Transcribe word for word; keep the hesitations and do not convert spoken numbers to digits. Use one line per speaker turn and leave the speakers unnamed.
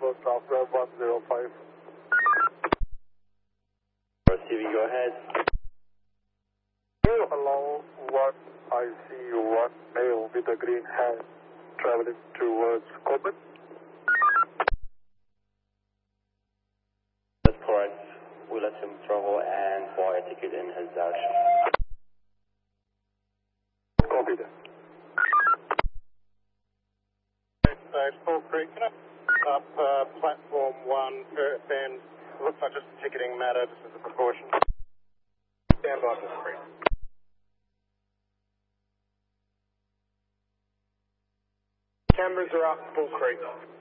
Echo Software one zero five.
Receiving, go ahead.
Hello, one I see one male with a green hat traveling towards Coleman.
That's correct. We let him travel and buy a ticket in his direction.
Copy that.
Stage Paul Creek, can I up uh, platform one, Perth End? Looks like just a ticketing matter, just as a precaution. Stand by for three. Cameras are up, Bull Creek.